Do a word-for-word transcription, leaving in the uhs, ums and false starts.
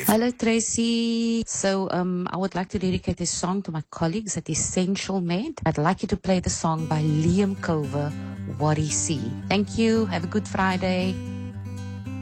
Hello, Tracy. So, um, I would like to dedicate this song to my colleagues at Essential Med. I'd like you to play the song by Liam Culver, What He See. Thank you. Have a good Friday.